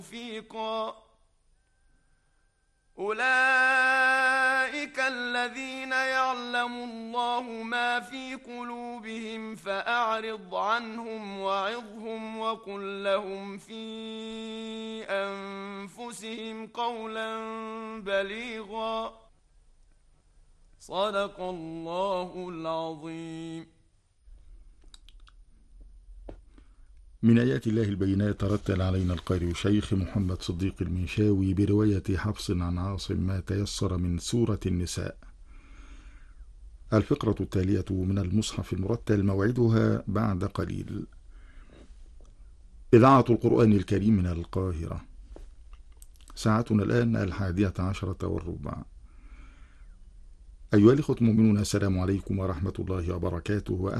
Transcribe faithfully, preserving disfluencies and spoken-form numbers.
توفيقا. أولئك الذين يعلم الله ما في قلوبهم فأعرض عنهم وعظهم وقل لهم في أنفسهم قولا بليغا. صدق الله العظيم. من آيات الله البينات ترتل علينا القارئ شيخ محمد صديق المنشاوي برواية حفص عن عاصم ما تيسر من سورة النساء. الفقرة التالية من المصحف المرتل موعدها بعد قليل. إذاعة القرآن الكريم من القاهرة. ساعتنا الآن الحادية عشرة والربع. أيها الإخوة المؤمنون، السلام عليكم ورحمة الله وبركاته.